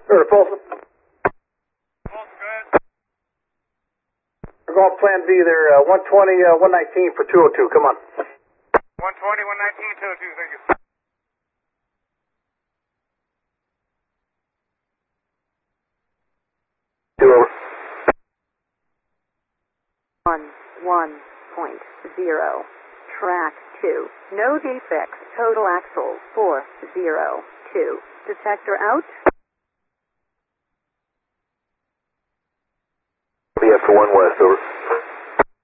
Sure, Folsom. Folsom, go ahead. We're going plan B there, 120, 119 for 202. Come on. 120, 119, 202, thank you. Over. 1.0. Track 2. No defects. Total axle 402. Detector out. BF 1 West, over.